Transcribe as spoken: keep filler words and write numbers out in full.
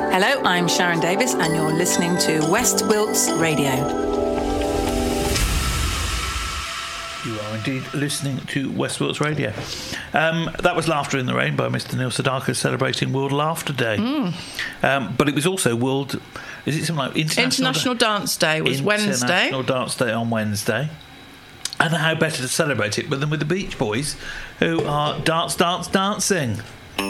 Hello, I'm Sharon Davis, and you're listening to West Wilts Radio. You are indeed listening to West Wilts Radio. Um, that was Laughter in the Rain by Mister Neil Sedaka, celebrating World Laughter Day. Mm. Um, but it was also World... Is it something like International... International da- Dance Day was International Wednesday. International Dance Day on Wednesday. And how better to celebrate it than with the Beach Boys, who are Dance, Dance, Dancing.